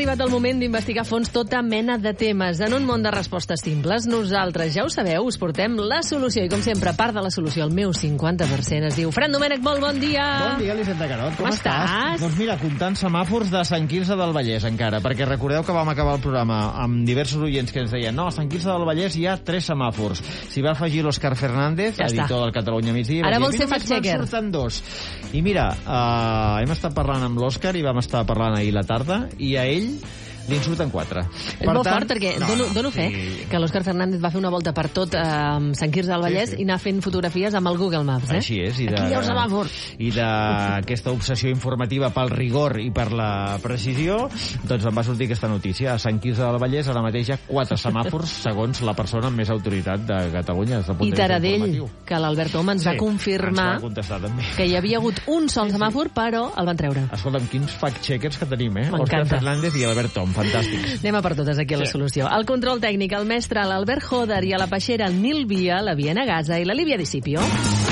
arribat el moment d'investigar a fons tota mena de temes. En un món de respostes simples, nosaltres, ja ho sabeu, us portem la solució. I com sempre, part de la solució, el meu 50% es diu Fran Domènech, molt bon dia. Bon dia, Elisenda Carot. Com estàs? Doncs mira, comptant semàfors de Sant Quirze del Vallès encara, perquè recordeu que vam acabar el programa amb diversos oients que ens deien no, a Sant Quirze del Vallès hi ha 3 semàfors. S'hi va afegir l'Òscar Fernández, ja editor del Catalunya Migdia. Ara vol ser fact-checker. Surten 2. I mira, hem estat parlant amb l'Òscar i vam estar parlant ahir la tarda, i a ell li en surten 4. És molt fort, perquè dono fe que l'Òscar Fernández va fer una volta per tot Sant Quirze del Vallès i anar fent fotografies amb el Google Maps. Així és. Aquí hi ha un semàfor. I d'aquesta obsessió informativa pel rigor i per la precisió, doncs em va sortir aquesta notícia. A Sant Quirze del Vallès ara mateix hi ha 4 semàfors segons la persona amb més autoritat de Catalunya. I Taradell, que l'Albert Om ens va confirmar que hi havia hagut un sol semàfor, però el van treure. Escolta'm, quins fact-checkers que tenim, Òscar Fernández i Albert Om. Fantàstics. Anem a per totes aquí a la solució. El control tècnic, el mestre, l'Albert Joder, i a la peixera, el Nil Via, la Viena Gaza i la Lívia Discipio.